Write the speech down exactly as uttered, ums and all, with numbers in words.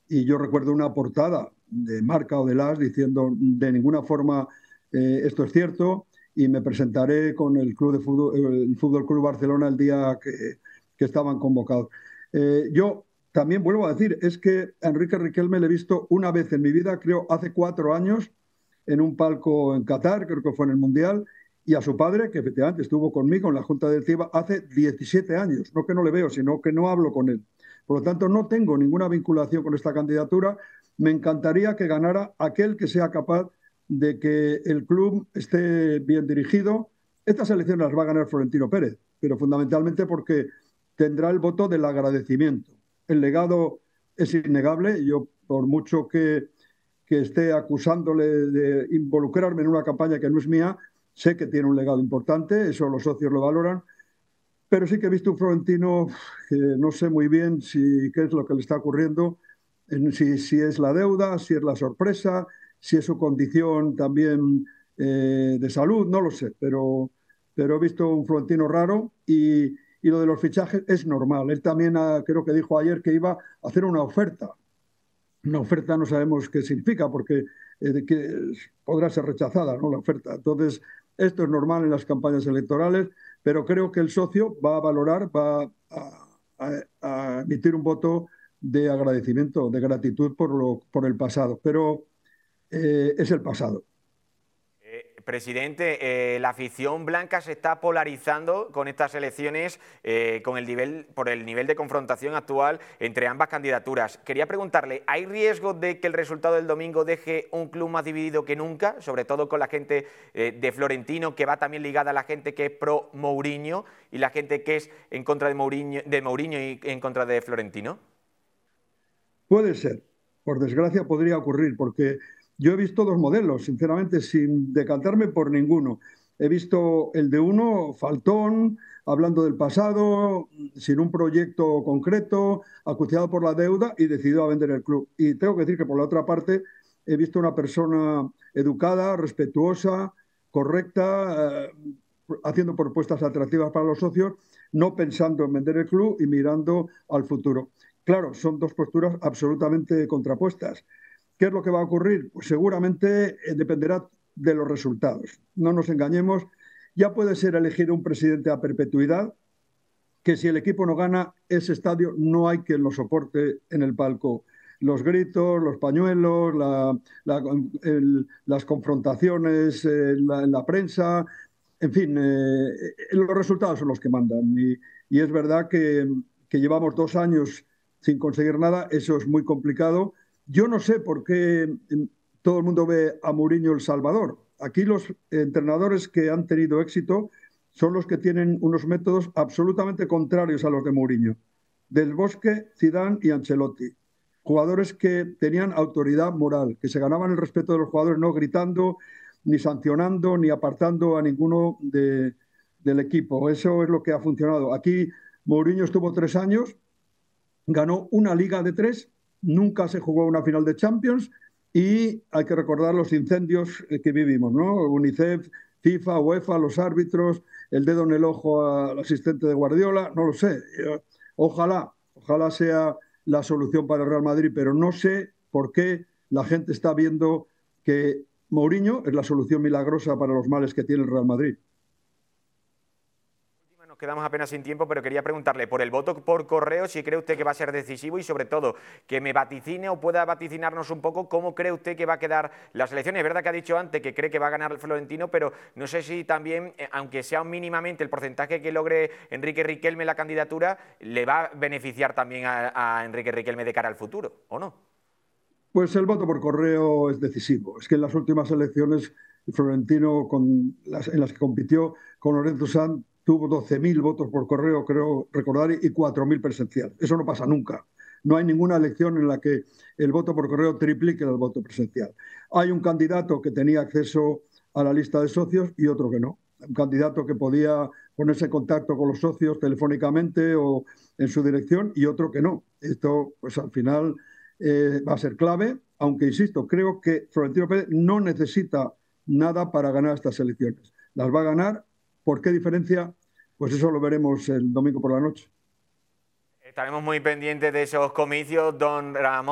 y yo recuerdo una portada de Marca o de Las diciendo de ninguna forma eh, esto es cierto y me presentaré con el club de fútbol, el Fútbol Club Barcelona el día que, que estaban convocados. Eh, yo también vuelvo a decir, es que a Enrique Riquelme le he visto una vez en mi vida, creo hace cuatro años, en un palco en Qatar, creo que fue en el Mundial, y a su padre, que efectivamente estuvo conmigo en la Junta Directiva hace diecisiete años, no que no le veo, sino que no hablo con él. Por lo tanto, no tengo ninguna vinculación con esta candidatura. Me encantaría que ganara aquel que sea capaz de que el club esté bien dirigido. Estas elecciones las va a ganar Florentino Pérez, pero fundamentalmente porque tendrá el voto del agradecimiento. El legado es innegable. Yo, por mucho que, que esté acusándole de involucrarme en una campaña que no es mía, sé que tiene un legado importante, eso los socios lo valoran, pero sí que he visto un Florentino que no sé muy bien si qué es lo que le está ocurriendo, si, si es la deuda, si es la sorpresa, si es su condición también eh, de salud, no lo sé, pero, pero he visto un Florentino raro y, y lo de los fichajes es normal. Él también ha, creo que dijo ayer que iba a hacer una oferta. Una oferta no sabemos qué significa porque eh, que podrá ser rechazada, ¿no? La oferta. Entonces, esto es normal en las campañas electorales, pero creo que el socio va a valorar, va a, a, a emitir un voto de agradecimiento, de gratitud por, lo, por el pasado. Pero eh, es el pasado. Eh, presidente, eh, la afición blanca se está polarizando con estas elecciones eh, con el nivel, por el nivel de confrontación actual entre ambas candidaturas. Quería preguntarle, ¿hay riesgo de que el resultado del domingo deje un club más dividido que nunca, sobre todo con la gente eh, de Florentino, que va también ligada a la gente que es pro Mourinho y la gente que es en contra de Mourinho, de Mourinho y en contra de Florentino? Puede ser, por desgracia podría ocurrir, porque yo he visto dos modelos, sinceramente, sin decantarme por ninguno. He visto el de uno, faltón, hablando del pasado, sin un proyecto concreto, acuciado por la deuda y decidido a vender el club. Y tengo que decir que por la otra parte he visto una persona educada, respetuosa, correcta, eh, haciendo propuestas atractivas para los socios, no pensando en vender el club y mirando al futuro. Claro, son dos posturas absolutamente contrapuestas. ¿Qué es lo que va a ocurrir? Pues seguramente eh, dependerá de los resultados. No nos engañemos, ya puede ser elegido un presidente a perpetuidad, que si el equipo no gana ese estadio no hay quien lo soporte en el palco. Los gritos, los pañuelos, la, la, el, las confrontaciones eh, en, la, en, la, prensa, en fin, eh, los resultados son los que mandan. Y, y es verdad que, que llevamos dos años sin conseguir nada, eso es muy complicado. Yo no sé por qué todo el mundo ve a Mourinho el Salvador. Aquí los entrenadores que han tenido éxito son los que tienen unos métodos absolutamente contrarios a los de Mourinho. Del Bosque, Zidane y Ancelotti. Jugadores que tenían autoridad moral, que se ganaban el respeto de los jugadores no gritando, ni sancionando, ni apartando a ninguno de, del equipo. Eso es lo que ha funcionado. Aquí Mourinho estuvo tres años, ganó una liga de tres, nunca se jugó una final de Champions y hay que recordar los incendios que vivimos, ¿no? UNICEF, FIFA, UEFA, los árbitros, el dedo en el ojo al asistente de Guardiola, no lo sé. Ojalá, ojalá sea la solución para el Real Madrid, pero no sé por qué la gente está viendo que Mourinho es la solución milagrosa para los males que tiene el Real Madrid. Nos quedamos apenas sin tiempo, pero quería preguntarle por el voto por correo, si cree usted que va a ser decisivo y sobre todo que me vaticine o pueda vaticinarnos un poco cómo cree usted que va a quedar las elecciones. Es verdad que ha dicho antes que cree que va a ganar Florentino, pero no sé si también, aunque sea mínimamente el porcentaje que logre Enrique Riquelme la candidatura, le va a beneficiar también a, a Enrique Riquelme de cara al futuro, ¿o no? Pues el voto por correo es decisivo. Es que en las últimas elecciones Florentino, con las, en las que compitió con Lorenzo Sanz, tuvo doce mil votos por correo, creo recordar, y cuatro mil presencial. Eso no pasa nunca. No hay ninguna elección en la que el voto por correo triplique el voto presencial. Hay un candidato que tenía acceso a la lista de socios y otro que no. Un candidato que podía ponerse en contacto con los socios telefónicamente o en su dirección y otro que no. Esto, pues al final, eh, va a ser clave, aunque, insisto, creo que Florentino Pérez no necesita nada para ganar estas elecciones. Las va a ganar. ¿Por qué diferencia? Pues eso lo veremos el domingo por la noche. Estaremos muy pendientes de esos comicios, don Ramón.